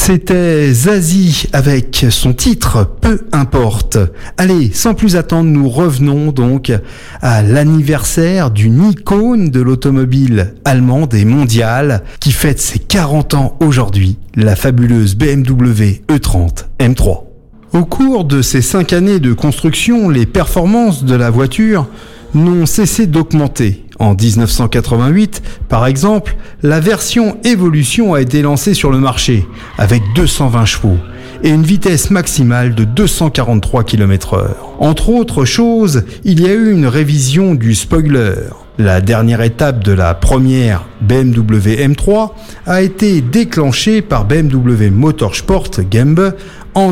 C'était Zazie avec son titre « Peu importe ». Allez, sans plus attendre, nous revenons donc à l'anniversaire d'une icône de l'automobile allemande et mondiale qui fête ses 40 ans aujourd'hui, la fabuleuse BMW E30 M3. Au cours de ces 5 années de construction, les performances de la voiture n'ont cessé d'augmenter. En 1988, par exemple, la version Evolution a été lancée sur le marché avec 220 chevaux et une vitesse maximale de 243 km/h. Entre autres choses, il y a eu une révision du spoiler. La dernière étape de la première BMW M3 a été déclenchée par BMW Motorsport GmbH en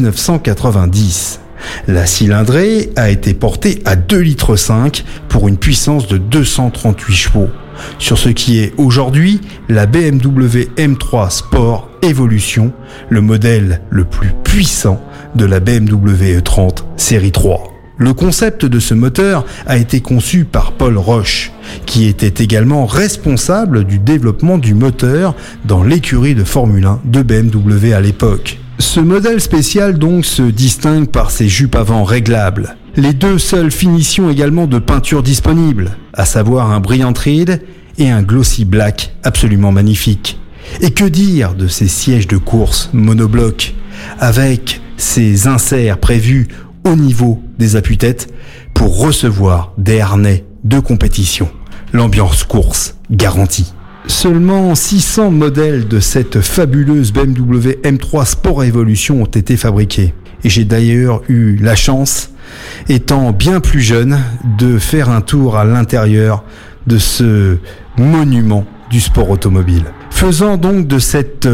1990. La cylindrée a été portée à 2,5 litres pour une puissance de 238 chevaux, sur ce qui est aujourd'hui la BMW M3 Sport Evolution, le modèle le plus puissant de la BMW E30 série 3. Le concept de ce moteur a été conçu par Paul Roche, qui était également responsable du développement du moteur dans l'écurie de Formule 1 de BMW à l'époque. Ce modèle spécial donc se distingue par ses jupes avant réglables. Les deux seules finitions également de peinture disponibles, à savoir un Brilliant Red et un Glossy Black absolument magnifique. Et que dire de ces sièges de course monobloc, avec ces inserts prévus au niveau des appuis-têtes pour recevoir des harnais de compétition. L'ambiance course garantie. Seulement 600 modèles de cette fabuleuse BMW M3 Sport Evolution ont été fabriqués. Et j'ai d'ailleurs eu la chance, étant bien plus jeune, de faire un tour à l'intérieur de ce monument du sport automobile. Faisant donc de cette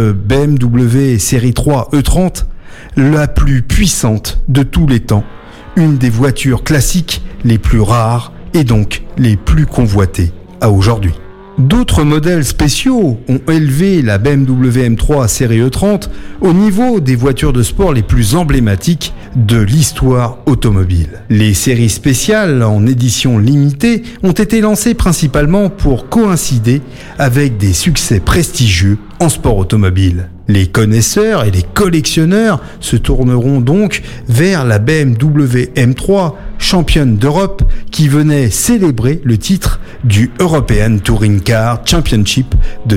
BMW série 3 E30 la plus puissante de tous les temps, une des voitures classiques les plus rares et donc les plus convoitées à aujourd'hui. D'autres modèles spéciaux ont élevé la BMW M3 série E30 au niveau des voitures de sport les plus emblématiques de l'histoire automobile. Les séries spéciales en édition limitée ont été lancées principalement pour coïncider avec des succès prestigieux en sport automobile. Les connaisseurs et les collectionneurs se tourneront donc vers la BMW M3 championne d'Europe qui venait célébrer le titre du European Touring Car Championship de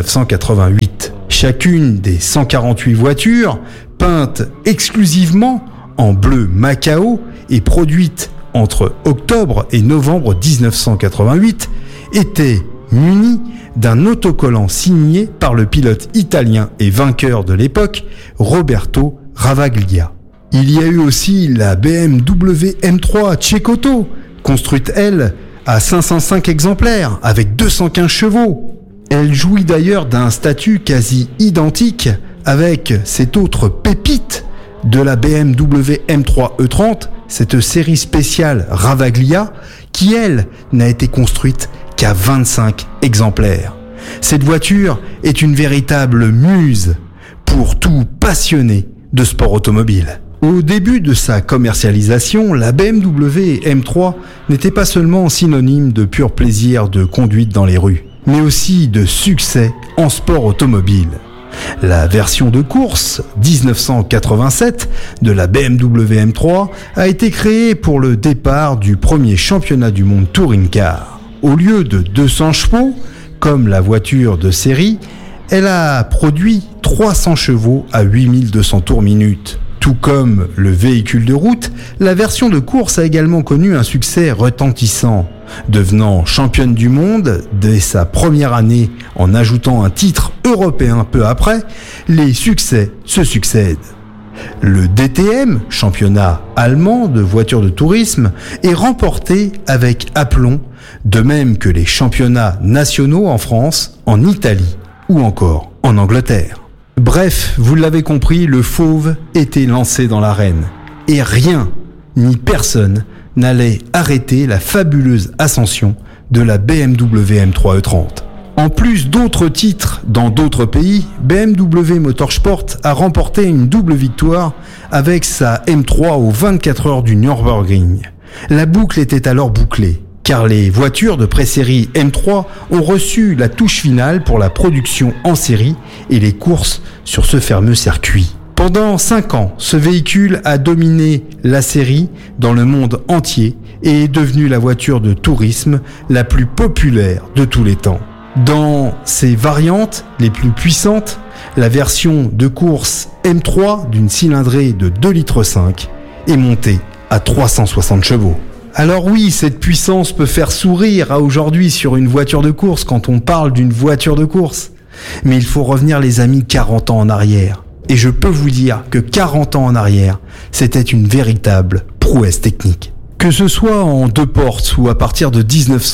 1988. Chacune des 148 voitures, peintes exclusivement en bleu Macao et produites entre octobre et novembre 1988, était munie d'un autocollant signé par le pilote italien et vainqueur de l'époque, Roberto Ravaglia. Il y a eu aussi la BMW M3 Cecotto, construite elle à 505 exemplaires avec 215 chevaux. Elle jouit d'ailleurs d'un statut quasi identique avec cette autre pépite de la BMW M3 E30, cette série spéciale Ravaglia, qui elle n'a été construite qu'à 25 exemplaires. Cette voiture est une véritable muse pour tout passionné de sport automobile. Au début de sa commercialisation, la BMW M3 n'était pas seulement synonyme de pur plaisir de conduite dans les rues, mais aussi de succès en sport automobile. La version de course 1987 de la BMW M3 a été créée pour le départ du premier championnat du monde Touring Car. Au lieu de 200 chevaux, comme la voiture de série, elle a produit 300 chevaux à 8200 tours minute. Tout comme le véhicule de route, la version de course a également connu un succès retentissant, devenant championne du monde dès sa première année en ajoutant un titre européen peu après. Les succès se succèdent. Le DTM, championnat allemand de voitures de tourisme, est remporté avec aplomb, de même que les championnats nationaux en France, en Italie ou encore en Angleterre. Bref, vous l'avez compris, le fauve était lancé dans l'arène. Et rien, ni personne, n'allait arrêter la fabuleuse ascension de la BMW M3 E30. En plus d'autres titres dans d'autres pays, BMW Motorsport a remporté une double victoire avec sa M3 aux 24 heures du Nürburgring. La boucle était alors bouclée. car les voitures de pré-série M3 ont reçu la touche finale pour la production en série et les courses sur ce fameux circuit. Pendant 5 ans, ce véhicule a dominé la série dans le monde entier et est devenu la voiture de tourisme la plus populaire de tous les temps. Dans ses variantes les plus puissantes, la version de course M3 d'une cylindrée de 2,5 litres est montée à 360 chevaux. Alors oui, cette puissance peut faire sourire à aujourd'hui sur une voiture de course quand on parle d'une voiture de course. Mais il faut revenir les amis 40 ans en arrière. Et je peux vous dire que 40 ans en arrière, c'était une véritable prouesse technique. Que ce soit en 2 portes ou à partir de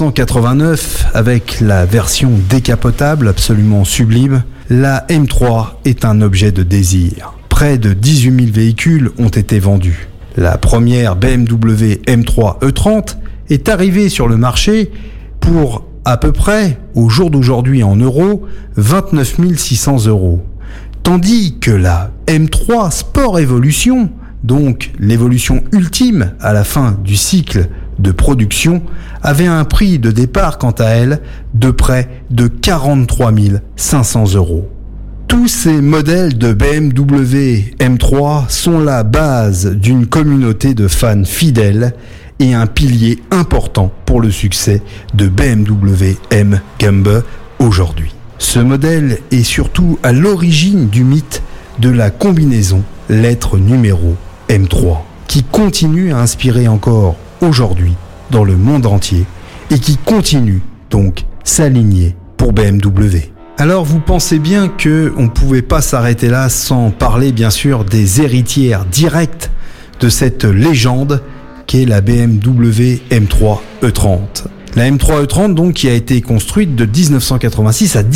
1989 avec la version décapotable absolument sublime, la M3 est un objet de désir. Près de 18 000 véhicules ont été vendus. La première BMW M3 E30 est arrivée sur le marché pour à peu près, au jour d'aujourd'hui en euros, 29 600 €. Tandis que la M3 Sport Evolution, donc l'évolution ultime à la fin du cycle de production, avait un prix de départ quant à elle de près de 43 500 €. Tous ces modèles de BMW M3 sont la base d'une communauté de fans fidèles et un pilier important pour le succès de BMW M Gambe aujourd'hui. Ce modèle est surtout à l'origine du mythe de la combinaison lettre numéro M3, qui continue à inspirer encore aujourd'hui dans le monde entier et qui continue donc s'aligner pour BMW. Alors vous pensez bien qu'on ne pouvait pas s'arrêter là sans parler bien sûr des héritières directes de cette légende qu'est la BMW M3 E30. La M3 E30 donc qui a été construite de 1986 à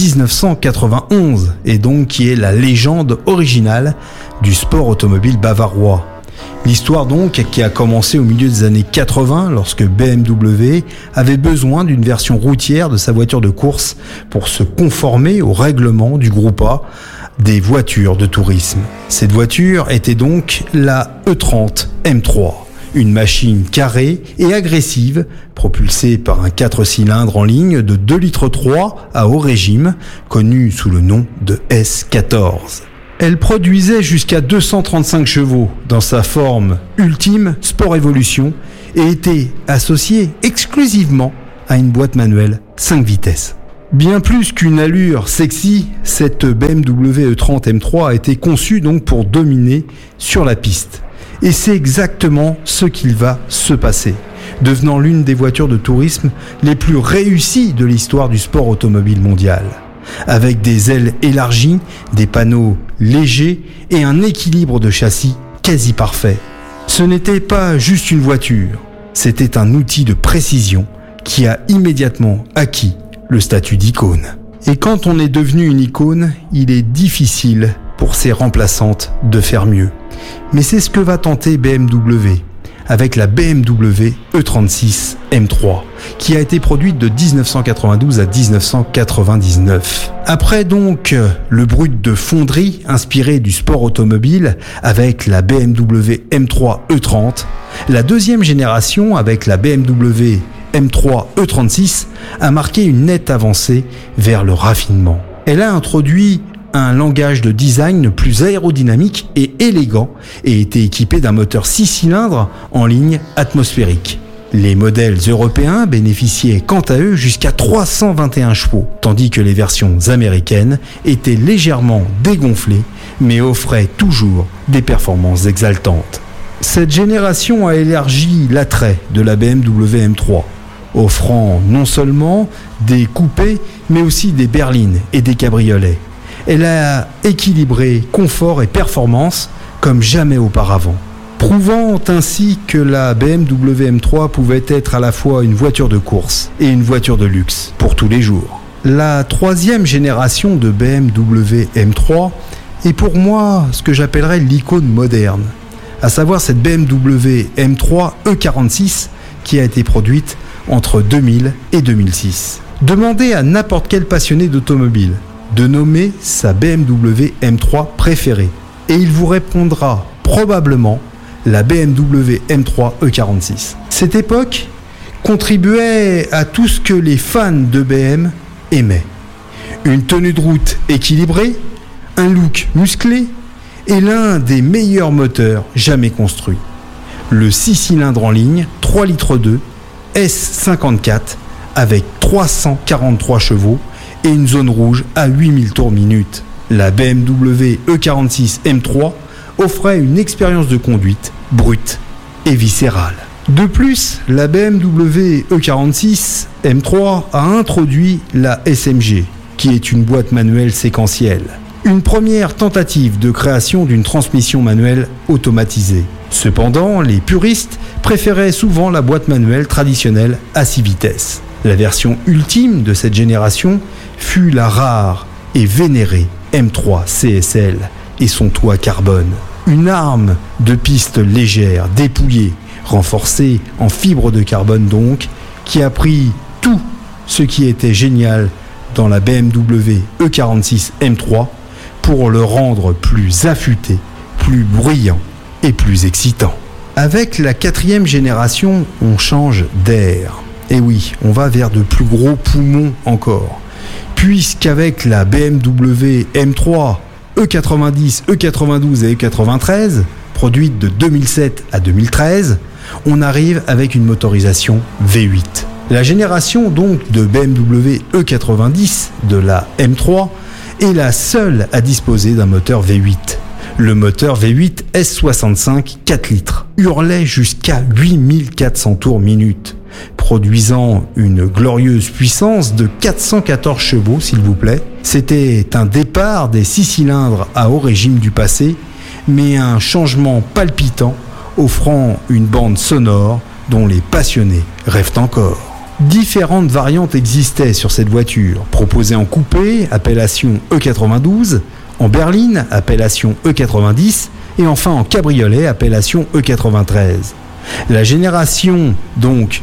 1991 et donc qui est la légende originale du sport automobile bavarois. L'histoire donc qui a commencé au milieu des années 80 lorsque BMW avait besoin d'une version routière de sa voiture de course pour se conformer au règlement du groupe A des voitures de tourisme. Cette voiture était donc la E30 M3, une machine carrée et agressive propulsée par un 4 cylindres en ligne de 2,3 litres à haut régime, connu sous le nom de S14. Elle produisait jusqu'à 235 chevaux dans sa forme ultime Sport Evolution et était associée exclusivement à une boîte manuelle 5 vitesses. Bien plus qu'une allure sexy, cette BMW E30 M3 a été conçue donc pour dominer sur la piste. Et c'est exactement ce qu'il va se passer, devenant l'une des voitures de tourisme les plus réussies de l'histoire du sport automobile mondial. Avec des ailes élargies, des panneaux légers et un équilibre de châssis quasi parfait. Ce n'était pas juste une voiture, c'était un outil de précision qui a immédiatement acquis le statut d'icône. Et quand on est devenu une icône, il est difficile pour ses remplaçantes de faire mieux. Mais c'est ce que va tenter BMW avec la BMW E36 M3 qui a été produite de 1992 à 1999. Après donc le brut de fonderie inspiré du sport automobile avec la BMW M3 E30, la deuxième génération avec la BMW M3 E36 a marqué une nette avancée vers le raffinement. Elle a introduit un langage de design plus aérodynamique et élégant et était équipé d'un moteur 6 cylindres en ligne atmosphérique. Les modèles européens bénéficiaient quant à eux jusqu'à 321 chevaux, tandis que les versions américaines étaient légèrement dégonflées mais offraient toujours des performances exaltantes. Cette génération a élargi l'attrait de la BMW M3, offrant non seulement des coupés mais aussi des berlines et des cabriolets. Elle a équilibré confort et performance comme jamais auparavant, prouvant ainsi que la BMW M3 pouvait être à la fois une voiture de course et une voiture de luxe pour tous les jours. La troisième génération de BMW M3 est pour moi ce que j'appellerais l'icône moderne, à savoir cette BMW M3 E46 qui a été produite entre 2000 et 2006. Demandez à n'importe quel passionné d'automobile de nommer sa BMW M3 préférée et il vous répondra probablement la BMW M3 E46. Cette époque contribuait à tout ce que les fans de BM aimaient. Une tenue de route équilibrée, un look musclé et l'un des meilleurs moteurs jamais construits. Le 6 cylindres en ligne, 3 litres 2, S54 avec 343 chevaux et une zone rouge à 8000 tours minute. La BMW E46 M3 offrait une expérience de conduite brute et viscérale. De plus, la BMW E46 M3 a introduit la SMG, qui est une boîte manuelle séquentielle. Une première tentative de création d'une transmission manuelle automatisée. Cependant, les puristes préféraient souvent la boîte manuelle traditionnelle à 6 vitesses. La version ultime de cette génération fut la rare et vénérée M3 CSL et son toit carbone. Une arme de piste légère, dépouillée, renforcée en fibre de carbone donc, qui a pris tout ce qui était génial dans la BMW E46 M3 pour le rendre plus affûté, plus bruyant et plus excitant. Avec la 4e génération, on change d'air. Et oui, on va vers de plus gros poumons encore. Puisqu'avec la BMW M3, E90, E92 et E93, produite de 2007 à 2013, on arrive avec une motorisation V8. La génération donc de BMW E90 de la M3 est la seule à disposer d'un moteur V8. Le moteur V8 S65 4 litres hurlait jusqu'à 8400 tours minute, produisant une glorieuse puissance de 414 chevaux s'il vous plaît. C'était un départ des 6 cylindres à haut régime du passé, mais un changement palpitant offrant une bande sonore dont les passionnés rêvent encore. Différentes variantes existaient sur cette voiture, proposée en coupé, appellation E92, en berline, appellation E90, et enfin en cabriolet, appellation E93. La génération, donc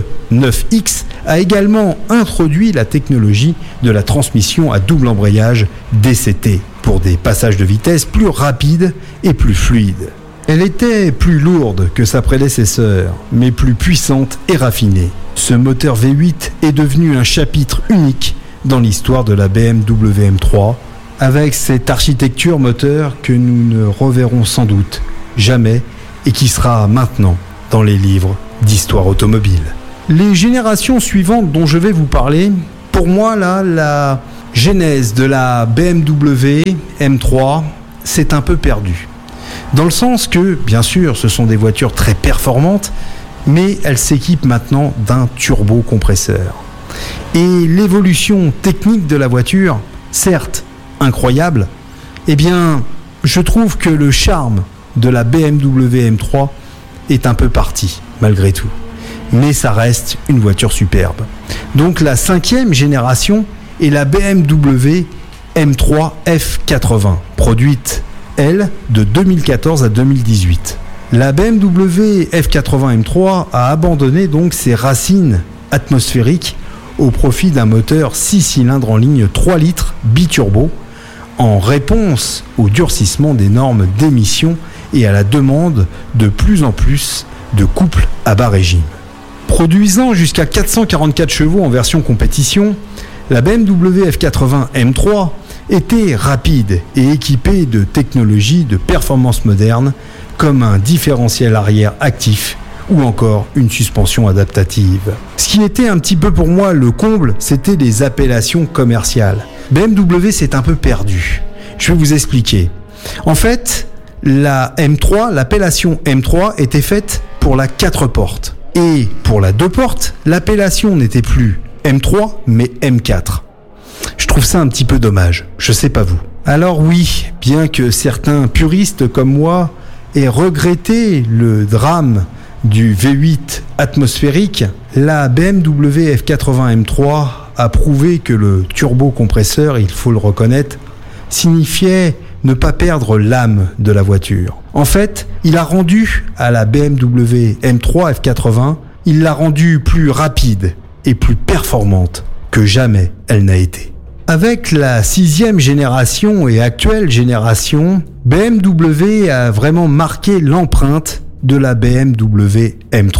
E9X, a également introduit la technologie de la transmission à double embrayage DCT, pour des passages de vitesse plus rapides et plus fluides. Elle était plus lourde que sa prédécesseur, mais plus puissante et raffinée. Ce moteur V8 est devenu un chapitre unique dans l'histoire de la BMW M3, avec cette architecture moteur que nous ne reverrons sans doute jamais et qui sera maintenant dans les livres d'histoire automobile. Les générations suivantes dont je vais vous parler, pour moi là, la genèse de la BMW M3 s'est un peu perdue. Dans le sens que, bien sûr, ce sont des voitures très performantes, mais elles s'équipent maintenant d'un turbocompresseur. Et l'évolution technique de la voiture, certes incroyable, eh bien, je trouve que le charme de la BMW M3 est un peu parti, malgré tout. Mais ça reste une voiture superbe. Donc la 5e génération est la BMW M3 F80, produite, elle, de 2014 à 2018. La BMW F80 M3 a abandonné donc ses racines atmosphériques au profit d'un moteur 6 cylindres en ligne 3 litres biturbo, en réponse au durcissement des normes d'émission et à la demande de plus en plus de couples à bas régime. Produisant jusqu'à 444 chevaux en version compétition, la BMW F80 M3 était rapide et équipée de technologies de performance moderne comme un différentiel arrière actif ou encore une suspension adaptative. Ce qui était un petit peu pour moi le comble, c'était les appellations commerciales. BMW s'est un peu perdu. Je vais vous expliquer. En fait, la M3, l'appellation M3 était faite pour la 4 portes. Et pour la 2 portes, l'appellation n'était plus M3 mais M4. Je trouve ça un petit peu dommage, je sais pas vous. Alors oui, bien que certains puristes comme moi aient regretté le drame du V8 atmosphérique, la BMW F80 M3 a prouvé que le turbocompresseur, il faut le reconnaître, signifiait ne pas perdre l'âme de la voiture. En fait, il a rendu à la BMW M3 F80, il l'a rendue plus rapide et plus performante que jamais elle n'a été. Avec la 6e génération et actuelle génération, BMW a vraiment marqué l'empreinte de la BMW M3.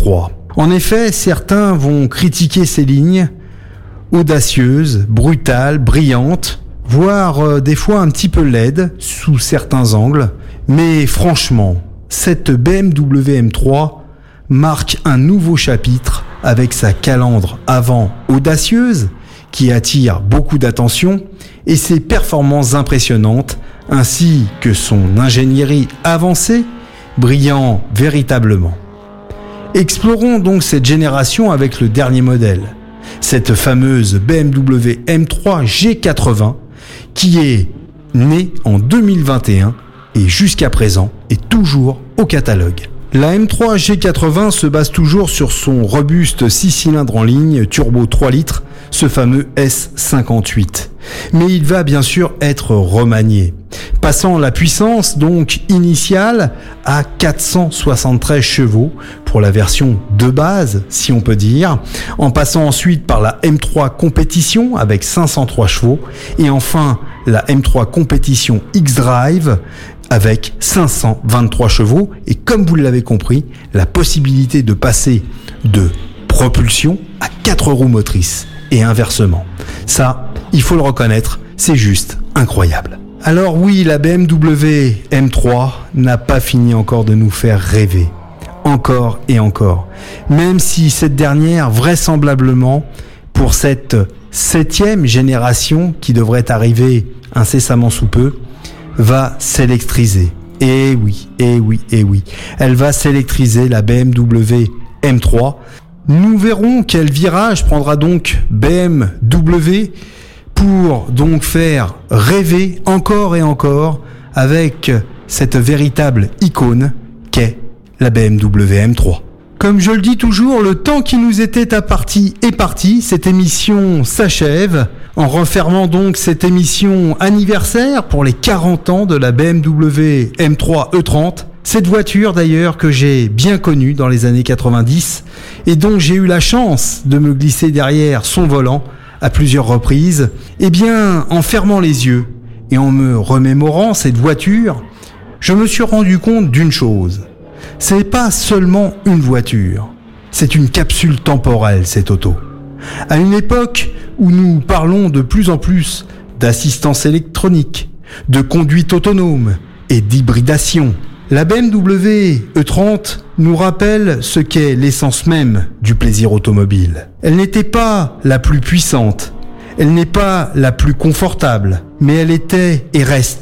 En effet, certains vont critiquer ces lignes audacieuses, brutales, brillantes, voire des fois un petit peu laides sous certains angles. Mais franchement, cette BMW M3 marque un nouveau chapitre avec sa calandre avant audacieuse qui attire beaucoup d'attention et ses performances impressionnantes ainsi que son ingénierie avancée brillant véritablement. Explorons donc cette génération avec le dernier modèle, cette fameuse BMW M3 G80 qui est née en 2021 et jusqu'à présent est toujours au catalogue. La M3 G80 se base toujours sur son robuste 6 cylindres en ligne turbo 3 litres, ce fameux S58. Mais il va bien sûr être remanié, passant la puissance donc initiale à 473 chevaux pour la version de base, si on peut dire, en passant ensuite par la M3 Compétition avec 503 chevaux et enfin la M3 Compétition X-Drive avec 523 chevaux et comme vous l'avez compris, la possibilité de passer de propulsion à 4 roues motrices et inversement. Ça, il faut le reconnaître, c'est juste incroyable. Alors oui, la BMW M3 n'a pas fini encore de nous faire rêver. Encore et encore. Même si cette dernière, vraisemblablement, pour cette 7e génération qui devrait arriver incessamment sous peu, va s'électriser. Et oui. Elle va s'électriser, la BMW M3. Nous verrons quel virage prendra donc BMW pour donc faire rêver encore et encore avec cette véritable icône qu'est la BMW M3. Comme je le dis toujours, le temps qui nous était imparti est parti. Cette émission s'achève en refermant donc cette émission anniversaire pour les 40 ans de la BMW M3 E30. Cette voiture d'ailleurs que j'ai bien connue dans les années 90 et dont j'ai eu la chance de me glisser derrière son volant à plusieurs reprises. Eh bien, en fermant les yeux et en me remémorant cette voiture, je me suis rendu compte d'une chose. C'est pas seulement une voiture, c'est une capsule temporelle cette auto. À une époque où nous parlons de plus en plus d'assistance électronique, de conduite autonome et d'hybridation, la BMW E30 nous rappelle ce qu'est l'essence même du plaisir automobile. Elle n'était pas la plus puissante, elle n'est pas la plus confortable, mais elle était et reste